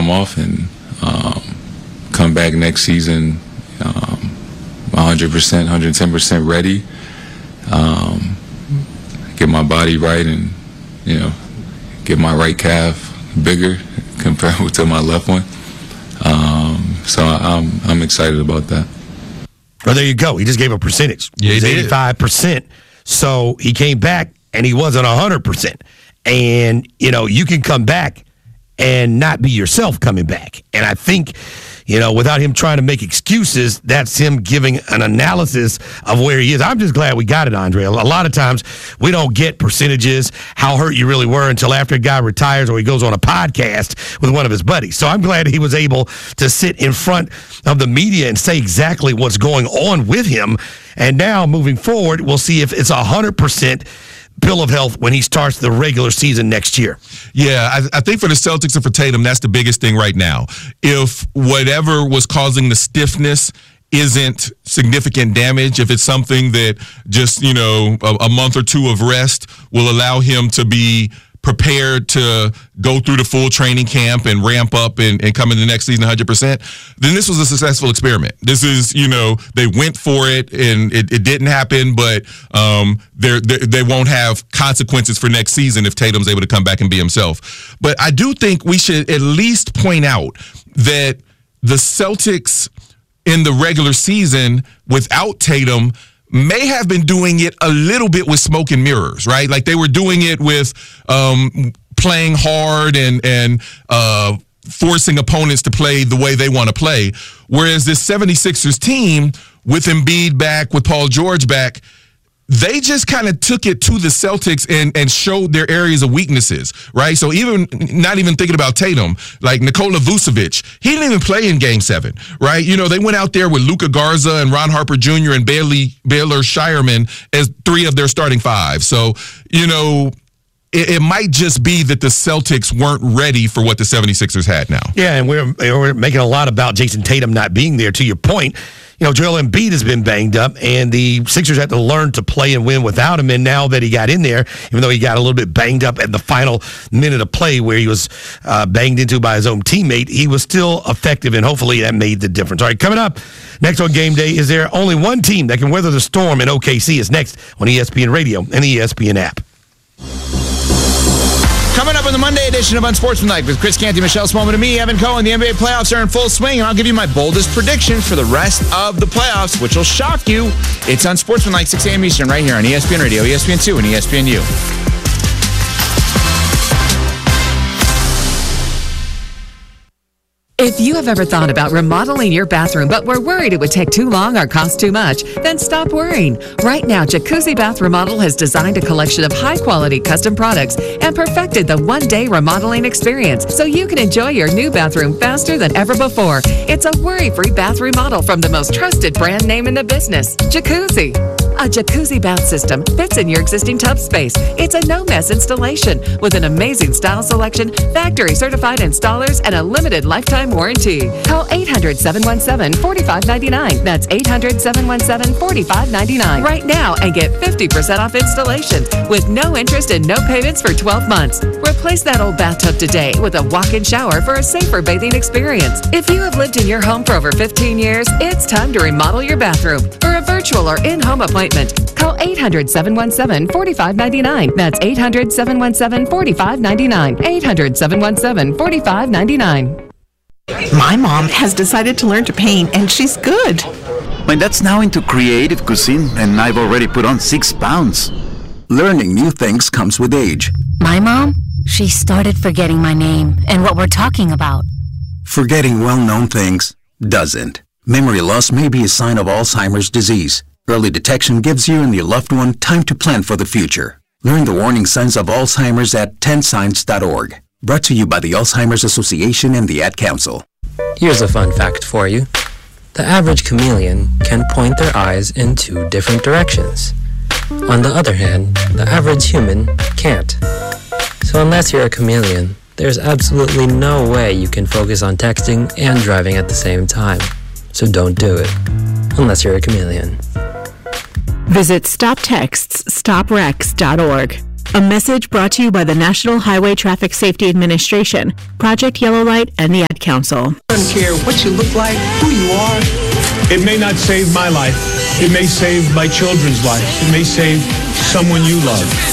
off and come back next season 100%, 110% ready. Get my body right and, get my right calf bigger compared to my left one. So I'm excited about that. Well, there you go. He just gave a percentage. Yeah, he did. 85%. So he came back and he wasn't 100%. And, you can come back and not be yourself coming back. And I think, without him trying to make excuses, that's him giving an analysis of where he is. I'm just glad we got it, Andre. A lot of times we don't get percentages, how hurt you really were until after a guy retires or he goes on a podcast with one of his buddies. So I'm glad he was able to sit in front of the media and say exactly what's going on with him. And now moving forward, we'll see if it's 100% bill of health when he starts the regular season next year. Yeah, I think for the Celtics and for Tatum, that's the biggest thing right now. If whatever was causing the stiffness isn't significant damage, if it's something that just, a month or two of rest will allow him to be prepared to go through the full training camp and ramp up and come in the next season 100%, then this was a successful experiment. This is, they went for it and it didn't happen, but they won't have consequences for next season if Tatum's able to come back and be himself. But I do think we should at least point out that the Celtics in the regular season without Tatum may have been doing it a little bit with smoke and mirrors, right? Like they were doing it with playing hard and forcing opponents to play the way they want to play. Whereas this 76ers team, with Embiid back, with Paul George back, they just kind of took it to the Celtics and showed their areas of weaknesses, right? So even not even thinking about Tatum, like Nikola Vucevic, he didn't even play in Game 7, right? They went out there with Luka Garza and Ron Harper Jr. and Baylor Shireman as three of their starting five. So, it might just be that the Celtics weren't ready for what the 76ers had now. Yeah, and we're making a lot about Jason Tatum not being there. To your point, Joel Embiid has been banged up, and the Sixers had to learn to play and win without him. And now that he got in there, even though he got a little bit banged up at the final minute of play where he was banged into by his own teammate, he was still effective, and hopefully that made the difference. All right, coming up next on Game Day, is there only one team that can weather the storm in OKC? Is next on ESPN Radio and the ESPN app. Coming up on the Monday edition of Unsportsmanlike with Chris Canty, Michelle Smallman, and me, Evan Cohen. The NBA playoffs are in full swing, and I'll give you my boldest predictions for the rest of the playoffs, which will shock you. It's Unsportsmanlike, 6 a.m. Eastern, right here on ESPN Radio, ESPN2, and ESPNU. If you have ever thought about remodeling your bathroom but were worried it would take too long or cost too much, then stop worrying. Right now, Jacuzzi Bath Remodel has designed a collection of high-quality custom products and perfected the one-day remodeling experience so you can enjoy your new bathroom faster than ever before. It's a worry-free bath remodel from the most trusted brand name in the business, Jacuzzi. A jacuzzi bath system fits in your existing tub space. It's a no-mess installation with an amazing style selection, factory-certified installers, and a limited lifetime warranty. Call 800-717-4599. That's 800-717-4599 right now and get 50% off installation with no interest and no payments for 12 months. Replace that old bathtub today with a walk-in shower for a safer bathing experience. If you have lived in your home for over 15 years, it's time to remodel your bathroom. For a virtual or in-home appointment, call 800-717-4599. That's 800-717-4599. 800-717-4599. My mom has decided to learn to paint, and she's good. My dad's now into creative cuisine, and I've already put on 6 pounds. Learning new things comes with age. My mom, she started forgetting my name and what we're talking about. Forgetting well-known things doesn't. Memory loss may be a sign of Alzheimer's disease. Early detection gives you and your loved one time to plan for the future. Learn the warning signs of Alzheimer's at 10signs.org. Brought to you by the Alzheimer's Association and the Ad Council. Here's a fun fact for you. The average chameleon can point their eyes in 2 different directions. On the other hand, the average human can't. So unless you're a chameleon, there's absolutely no way you can focus on texting and driving at the same time. So don't do it, unless you're a chameleon. Visit StopTextsStopWrecks.org. A message brought to you by the National Highway Traffic Safety Administration, Project Yellow Light, and the Ad Council. I don't care what you look like, who you are. It may not save my life. It may save my children's lives. It may save someone you love.